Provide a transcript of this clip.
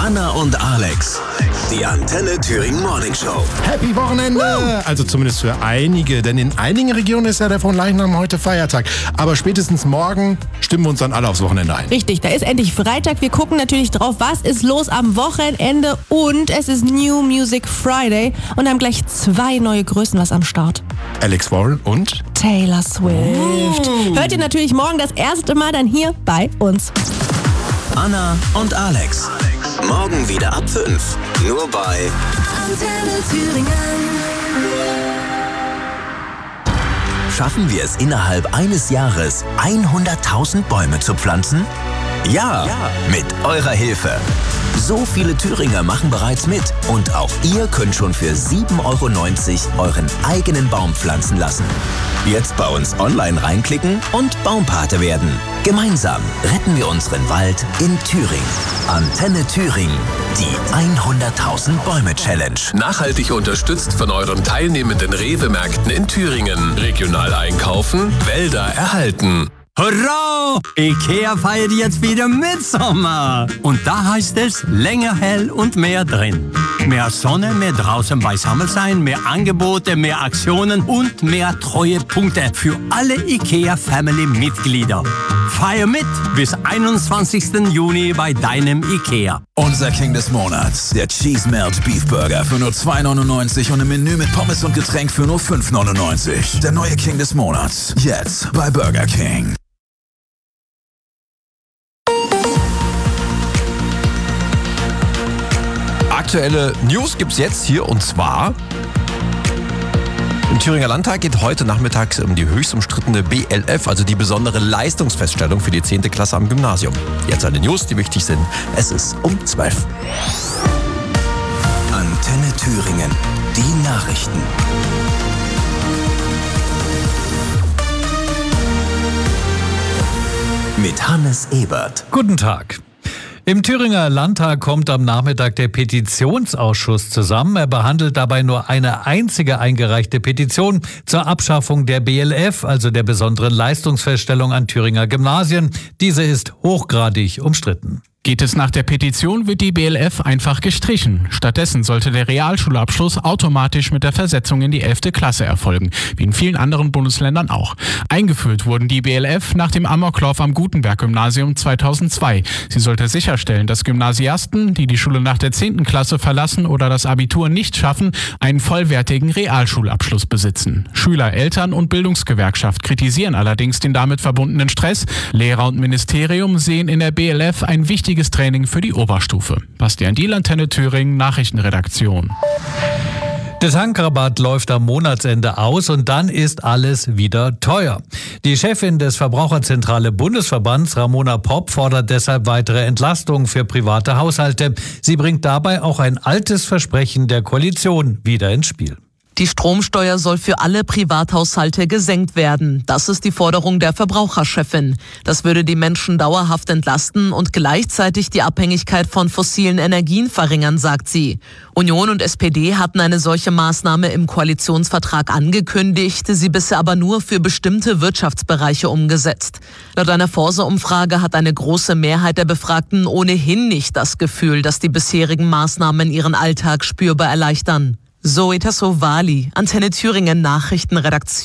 Anna und Alex, die Antenne Thüringen Morning Show. Happy Wochenende! Also zumindest für einige, denn in einigen Regionen ist ja der Fronleichnam heute Feiertag. Aber spätestens morgen stimmen wir uns dann alle aufs Wochenende ein. Richtig, da ist endlich Freitag. Wir gucken natürlich drauf, was ist los am Wochenende. Und es ist New Music Friday und haben gleich 2 neue Größen was am Start. Alex Warren und Taylor Swift. Hört ihr natürlich morgen das erste Mal dann hier bei uns. Anna und Alex. Morgen wieder ab 5. Nur bei Antenne Thüringen. Schaffen wir es innerhalb eines Jahres, 100.000 Bäume zu pflanzen? Ja, mit eurer Hilfe. So viele Thüringer machen bereits mit und auch ihr könnt schon für 7,90 € euren eigenen Baum pflanzen lassen. Jetzt bei uns online reinklicken und Baumpate werden. Gemeinsam retten wir unseren Wald in Thüringen. Antenne Thüringen, die 100.000 Bäume Challenge. Nachhaltig unterstützt von euren teilnehmenden Rewe-Märkten in Thüringen. Regional einkaufen, Wälder erhalten. Hurra! Ikea feiert jetzt wieder Mitsommer. Und da heißt es länger hell und mehr drin. Mehr Sonne, mehr draußen beisammen sein, mehr Angebote, mehr Aktionen und mehr Treuepunkte für alle Ikea-Family-Mitglieder. Feier mit bis 21. Juni bei deinem Ikea. Unser King des Monats, der Cheese Melt Beef Burger für nur 2,99 € und im Menü mit Pommes und Getränk für nur 5,99 €. Der neue King des Monats, jetzt bei Burger King. Aktuelle News gibt's jetzt hier und zwar: Im Thüringer Landtag geht heute Nachmittag um die höchst umstrittene BLF, also die besondere Leistungsfeststellung für die 10. Klasse am Gymnasium. Jetzt eine News, die wichtig sind. Es ist um 12. Antenne Thüringen, die Nachrichten. Mit Hannes Ebert. Guten Tag. Im Thüringer Landtag kommt am Nachmittag der Petitionsausschuss zusammen. Er behandelt dabei nur eine einzige eingereichte Petition zur Abschaffung der BLF, also der besonderen Leistungsfeststellung an Thüringer Gymnasien. Diese ist hochgradig umstritten. Geht es nach der Petition, wird die BLF einfach gestrichen. Stattdessen sollte der Realschulabschluss automatisch mit der Versetzung in die 11. Klasse erfolgen, wie in vielen anderen Bundesländern auch. Eingeführt wurden die BLF nach dem Amoklauf am Gutenberg-Gymnasium 2002. Sie sollte sicherstellen, dass Gymnasiasten, die die Schule nach der 10. Klasse verlassen oder das Abitur nicht schaffen, einen vollwertigen Realschulabschluss besitzen. Schüler, Eltern und Bildungsgewerkschaft kritisieren allerdings den damit verbundenen Stress. Lehrer und Ministerium sehen in der BLF ein wichtiges Training für die Oberstufe. Bastian Diel, Antenne Thüringen, Nachrichtenredaktion. Der Tankrabatt läuft am Monatsende aus und dann ist alles wieder teuer. Die Chefin des Verbraucherzentrale Bundesverbands, Ramona Popp, fordert deshalb weitere Entlastungen für private Haushalte. Sie bringt dabei auch ein altes Versprechen der Koalition wieder ins Spiel. Die Stromsteuer soll für alle Privathaushalte gesenkt werden. Das ist die Forderung der Verbraucherchefin. Das würde die Menschen dauerhaft entlasten und gleichzeitig die Abhängigkeit von fossilen Energien verringern, sagt sie. Union und SPD hatten eine solche Maßnahme im Koalitionsvertrag angekündigt, sie bisher aber nur für bestimmte Wirtschaftsbereiche umgesetzt. Laut einer Forsa-Umfrage hat eine große Mehrheit der Befragten ohnehin nicht das Gefühl, dass die bisherigen Maßnahmen ihren Alltag spürbar erleichtern. Zoe Tassovali, Antenne Thüringen Nachrichtenredaktion.